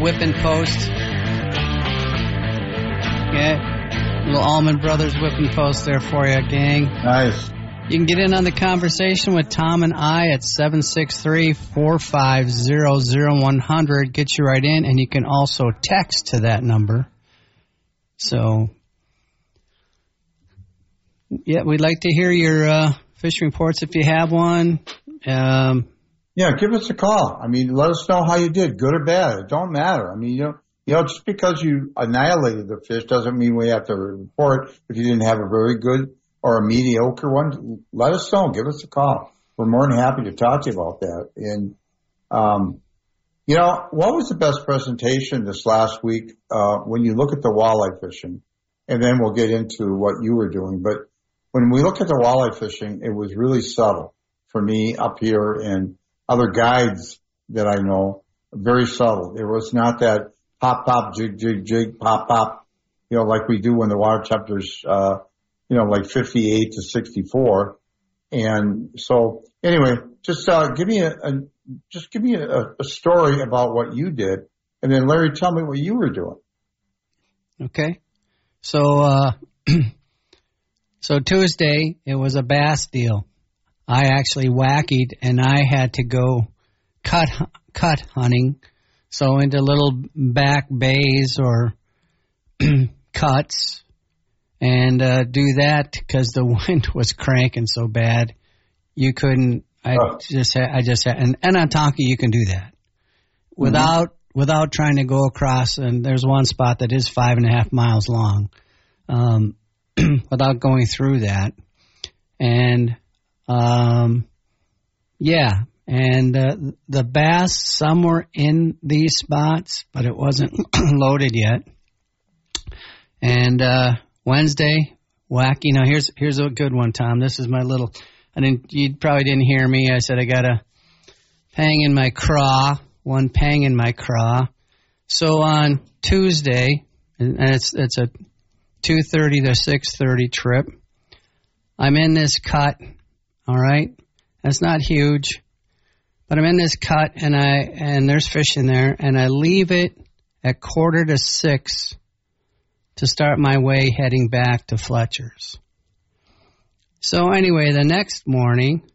whipping post. Yeah. Little Allman Brothers whipping post there for you, gang. Nice. You can get in on the conversation with Tom and I at 763-450-0100. Get you right in, and you can also text to that number. So, yeah, we'd like to hear your fishing reports if you have one. Yeah, give us a call. I mean, let us know how you did, good or bad. It don't matter. I mean, you know, just because you annihilated the fish doesn't mean we have to report if you didn't have a very good or a mediocre one. Let us know. Give us a call. We're more than happy to talk to you about that. And, you know, what was the best presentation this last week when you look at the walleye fishing? And then we'll get into what you were doing. But when we look at the walleye fishing, it was really subtle for me up here and other guides that I know, very subtle. It was not that pop, pop, jig, jig, jig, pop, pop, you know, like we do when the water temperature's, you know, like 58 to 64. And so anyway, just give me a story about what you did. And then Larry, tell me what you were doing. Okay. So, so Tuesday, it was a bass deal. I actually wackied, and I had to go cut hunting, so into little back bays or cuts, and do that because the wind was cranking so bad you couldn't. I just had, and on Tonka you can do that without trying to go across. And there's one spot that is 5.5 miles long, without going through that, and. Yeah, and the bass, some were in these spots, but it wasn't loaded yet. And Wednesday, you know, here's a good one, Tom. This is my little. You probably didn't hear me. I said I got a pang in my craw, one pang in my craw. So on Tuesday, and it's a 2:30 to 6:30 trip. I'm in this cut. All right, that's not huge, but I'm in this cut and there's fish in there, and I leave it at 5:45 to start my way heading back to Fletcher's. So anyway, the next morning